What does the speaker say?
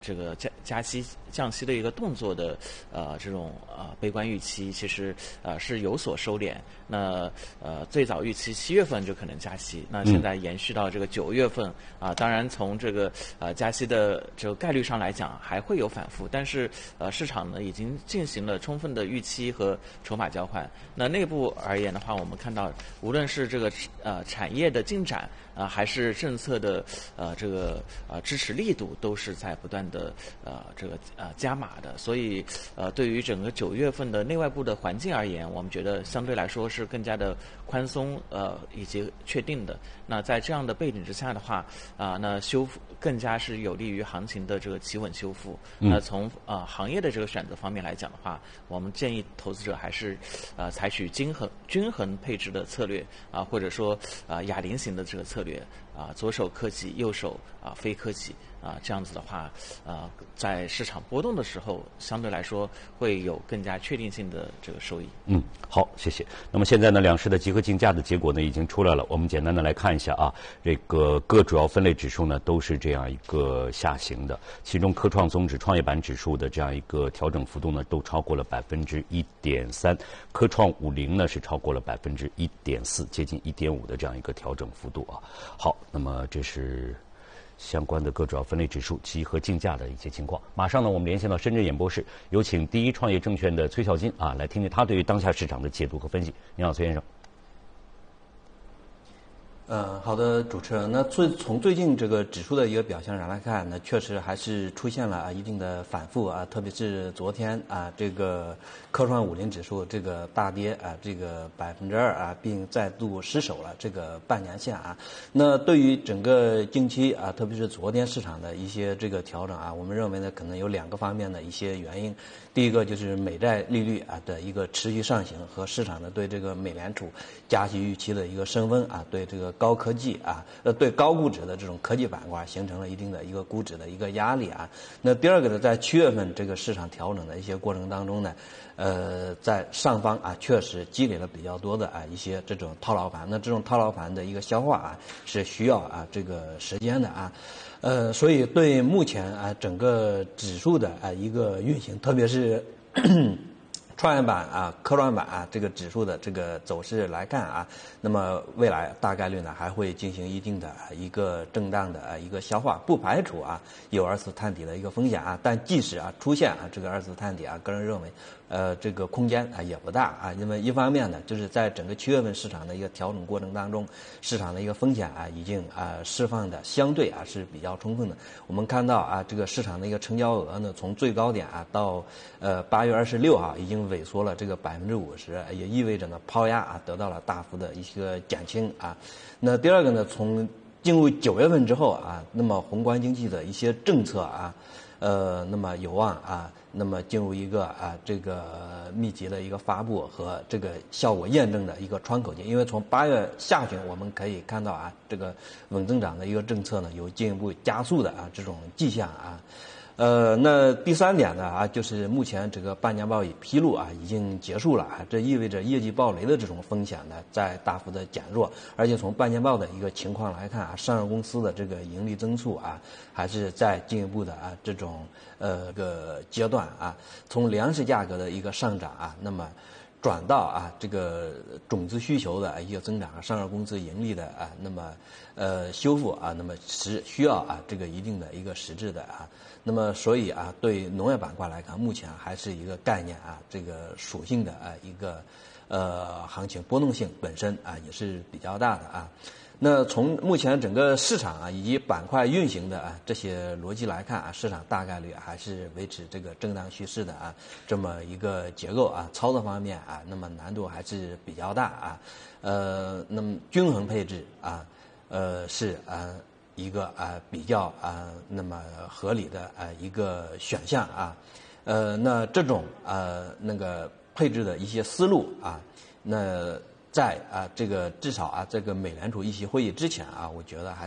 这个降息的一个动作的这种悲观预期，其实是有所收敛。那最早预期7月份就可能加息，那现在延续到这个9月份当然从这个加息的这个概率上来讲还会有反复，但是市场呢已经进行了充分的预期和筹码交换。那内部而言的话，我们看到无论是这个产业的进展还是政策的这个支持力度，都是在不断的这个加码的。所以对于整个9月份的内外部的环境而言，我们觉得相对来说是更加的宽松以及确定的。那在这样的背景之下的话那修复更加是有利于行情的这个企稳修复。那从行业的这个选择方面来讲的话，我们建议投资者还是采取均衡配置的策略或者说哑铃型的这个策略左手科技，右手非科技这样子的话在市场波动的时候，相对来说会有更加确定性的这个收益。 好，谢谢。那么现在呢，两市的集合竞价的结果呢已经出来了，我们简单的来看一下这个各主要分类指数呢都是这样一个下行的，其中科创综指、创业板指数的这样一个调整幅度呢都超过了1.3%，科创50呢是超过了1.4%，接近1.5%的这样一个调整幅度好，那么这是相关的各主要分类指数集合竞价的一些情况。马上呢，我们连线到深圳演播室，有请第一创业证券的崔孝金来听听他对于当下市场的解读和分析。你好，崔先生。 好的，主持人。那从最近这个指数的一个表现上来看呢，确实还是出现了一定的反复特别是昨天这个科创50指数这个大跌这个2%并再度失守了这个半年线那对于整个近期特别是昨天市场的一些这个调整我们认为呢，可能有2个方面的一些原因。第一个就是美债利率的一个持续上行和市场的对这个美联储加息预期的一个升温对这个高科技对高估值的这种科技板块形成了一定的一个估值的一个压力那第二个呢，在7月份这个市场调整的一些过程当中呢，在上方确实积累了比较多的一些这种套牢盘，那这种套牢盘的一个消化是需要这个时间的所以对目前整个指数的一个运行，特别是创业板科创板这个指数的这个走势来看那么未来大概率呢还会进行一定的一个震荡的一个消化，不排除有2次探底的一个风险但即使出现这个2次探底个人认为这个空间也不大因为一方面呢，就是在整个7月份市场的一个调整过程当中，市场的一个风险已经释放的相对是比较充分的。我们看到这个市场的一个成交额呢，从最高点到8月26号已经萎缩了这个50%，也意味着呢抛压得到了大幅的一个减轻那第二个呢，从进入9月份之后那么宏观经济的一些政策那么有望那么进入一个这个密集的一个发布和这个效果验证的一个窗口期。因为从8月下旬我们可以看到这个稳增长的一个政策呢有进一步加速的这种迹象那第3点呢就是目前这个半年报已披露已经结束了这意味着业绩暴雷的这种风险呢在大幅的减弱。而且从半年报的一个情况来看上市公司的这个盈利增速还是在进一步的这种个阶段从粮食价格的一个上涨那么转到这个种子需求的一个增长上市公司盈利的那么修复那么是需要这个一定的一个实质的那么所以对农业板块来看，目前还是一个概念这个属性的一个行情波动性本身也是比较大的那从目前整个市场以及板块运行的这些逻辑来看市场大概率还是维持这个震荡趋势的这么一个结构操作方面那么难度还是比较大那么均衡配置是一个比较那么合理的一个选项那这种那个配置的一些思路那在这个至少这个美联储议息会议之前我觉得还